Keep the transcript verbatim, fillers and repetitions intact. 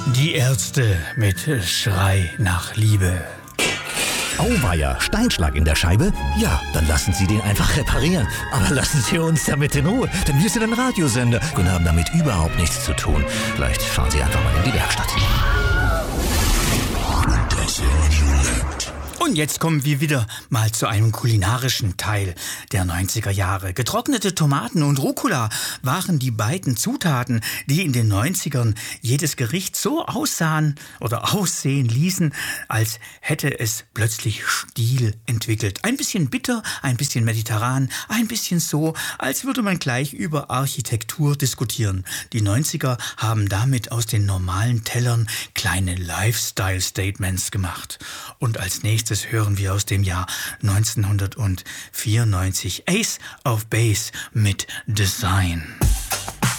Die Ärzte mit Schrei nach Liebe. Auweia, Steinschlag in der Scheibe? Ja, dann lassen Sie den einfach reparieren. Aber lassen Sie uns damit in Ruhe, denn wir sind ein Radiosender und haben damit überhaupt nichts zu tun. Vielleicht fahren Sie einfach mal in die Werkstatt. Das Radio lebt. Und jetzt kommen wir wieder mal zu einem kulinarischen Teil der neunziger Jahre. Getrocknete Tomaten und Rucola waren die beiden Zutaten, die in den neunzigern jedes Gericht so aussahen oder aussehen ließen, als hätte es plötzlich Stil entwickelt. Ein bisschen bitter, ein bisschen mediterran, ein bisschen so, als würde man gleich über Architektur diskutieren. Die neunziger haben damit aus den normalen Tellern kleine Lifestyle-Statements gemacht. Und als nächstes hören wir aus dem Jahr neunzehnhundertvierundneunzig Ace of Base mit Design.